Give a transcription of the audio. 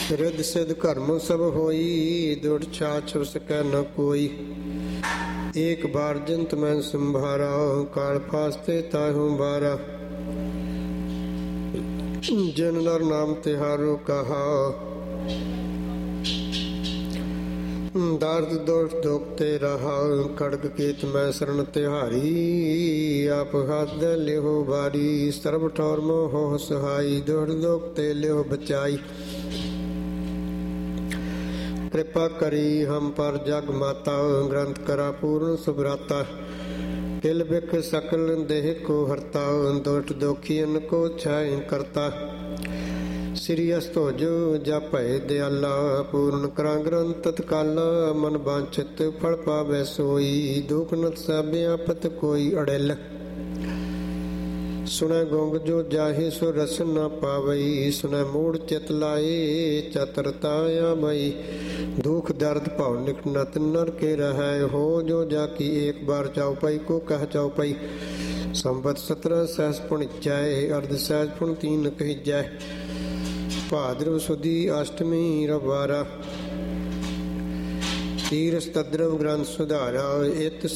ਰਿੱਧ ਸਿੱਧ ਕਰਮ ਸਭ ਹੋਈ, ਦੁੜ ਛਾਛ ਸਕੈ ਨ ਕੋਈ। ਏਕ ਬਾਰ ਜੰਤ ਮੈਂ ਸੰਭਾਰਾ, ਕਾਲ ਫਾਸਤੇ ਤਾਹੂ ਬਾਰਾ। ਜਿਨ ਨਰ ਨਾਮ ਤਿਹਾਰੋ ਕਹਾ, ਦਰਦ ਦੋਸ਼ ਦੁਖ ਤੇ ਰਹਾ। ਖੜਗ ਕੇਤ ਮੈਂ ਸਰਣ ਤਿਹਾਰੀ, ਆਪ ਹੱਥ ਲਿਹੋ ਬਾਰੀ। ਸਰਬ ਠੌਰ ਮੋਹ ਸਹਾਈ, ਦੁਖ ਦੁਖ ਤੇ ਲਿਹੋ ਬਚਾਈ। ਕਿਰਪਾ ਕਰੀ ਹਮ ਪਰ ਜਗ ਮਾਤਾ, ਗ੍ਰੰਥ ਕਰਾ ਪੂਰਨ ਸੁਭਰਾਤਾ। ਕਿਲ ਬਿਖ ਸਕਲ ਦੇਹ ਕੋ ਹਰਤਾ, ਦੁਸ਼ਟ ਦੋਖੀਨ ਕੋ ਛਾਇ ਕਰਤਾ। ਸ੍ਰੀ ਅਸਤੋਜ ਜਪੈ ਦਿਆਲਾ, ਪੂਰਨ ਕਰਾਂ ਗ੍ਰੰਥ ਤਤਕਾਲਾ। ਮਨ ਬਾਂਛਿਤ ਫਲ ਪਾਵੈ ਸੋਈ, ਦੁਖ ਨਤ ਸਭ ਆਪਤ ਕੋਈ ਅੜਿਲ। ਸੁਣੈ ਗੁੰਗ ਜੋ ਜਾਹੇ ਸੋ ਰਸ ਨ ਪਾਵਈ, ਸੁਣੈ ਮੂੜ ਚਿਤ ਲਾਏ ਚਤਰਤਾ ਆਵਈ। ਦੁਖ ਦਰਦ ਭਉ ਨਿਕਟ ਨਰ ਕੇ ਰਹੈ, ਹੋ ਜੋ ਜਾ ਕੀ ਏਕ ਬਾਰ ਚਉਪਈ ਕੋ ਕਹਿ ਚਉਪਈ। ਸੰਬਤ 17 ਸਹਿਸ ਪੁਣਿਚੈ, ਅਰਧ ਸਹਿਜ ਪੁਣ ਤੀਨ ਕਹੀਜੈ। ਭਾਦਰਵ ਸੁਦੀ ਅਸ਼ਟਮੀ ਰਵਾਰਾ, ਤੀਰਸ ਤਦਰਵ ਗ੍ਰੰਥ ਸੁਧਾਰਾ। ਇਤ